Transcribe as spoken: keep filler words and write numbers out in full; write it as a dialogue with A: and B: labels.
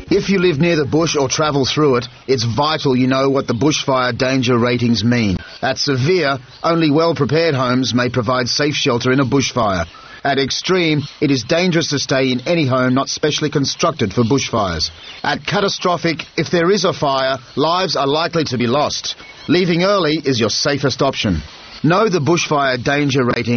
A: If you live near the bush or travel through it, it's vital you know what the bushfire danger ratings mean. At severe, only well-prepared homes may provide safe shelter in a bushfire. At extreme, it is dangerous to stay in any home not specially constructed for bushfires. At catastrophic, if there is a fire, lives are likely to be lost. Leaving early is your safest option. Know the bushfire danger rating